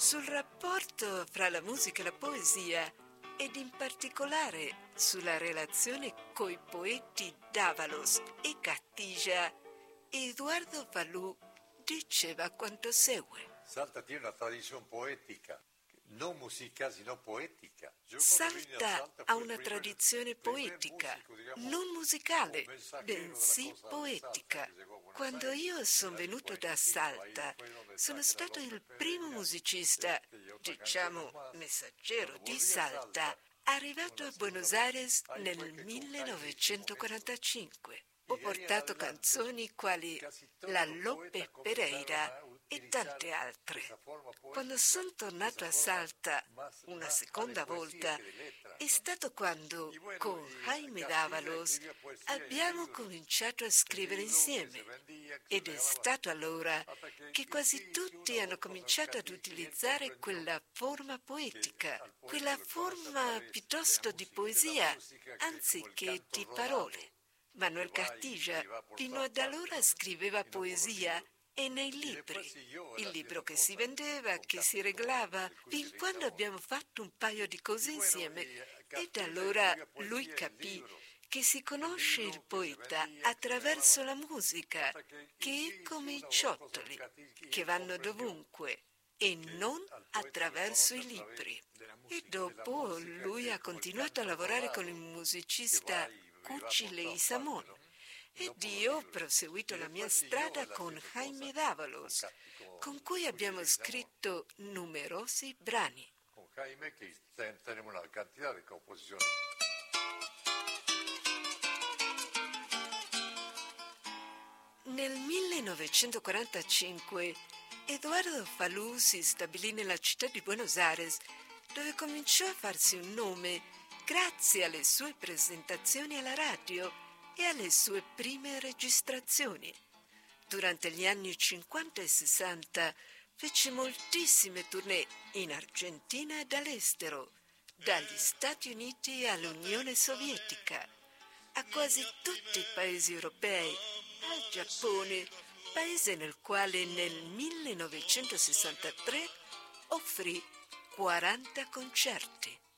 sul rapporto fra la musica e la poesia ed in particolare sulla relazione coi poeti Dávalos e Cartilla, Eduardo Falú diceva quanto segue. Salta tiene una tradizione poetica, non musicale, sino poetica. Salta ha una tradizione poetica, non musicale, bensì poetica. Quando io sono venuto da Salta, sono stato il primo musicista, diciamo messaggero di Salta, arrivato a Buenos Aires nel 1945. Ho portato canzoni quali La Lope Pereira e tante altre. Quando sono tornato a Salta una seconda volta è stato quando con Jaime Dávalos abbiamo cominciato a scrivere insieme ed è stato allora che quasi tutti hanno cominciato ad utilizzare quella forma poetica, quella forma piuttosto di poesia anziché di parole. Manuel Cartilla fino ad allora scriveva poesia e nei libri, il libro che si vendeva, che si reglava, fin quando abbiamo fatto un paio di cose insieme ed allora lui capì che si conosce il poeta attraverso la musica, che è come i ciottoli, che vanno dovunque, e non attraverso i libri. E dopo lui ha continuato a lavorare con il musicista Cuchi Leguizamón ed io ho proseguito la mia strada con Jaime Dávalos, con cui abbiamo scritto numerosi brani. Con Jaime che tenemos una cantidad de composiciones. Nel 1945 Eduardo Falú si stabilì nella città di Buenos Aires, dove cominciò a farsi un nome grazie alle sue presentazioni alla radio e alle sue prime registrazioni. Durante gli anni 50 e 60 fece moltissime tournée in Argentina ed all'estero, dagli Stati Uniti all'Unione Sovietica, a quasi tutti i paesi europei, al Giappone, paese nel quale nel 1963 offrì 40 concerti.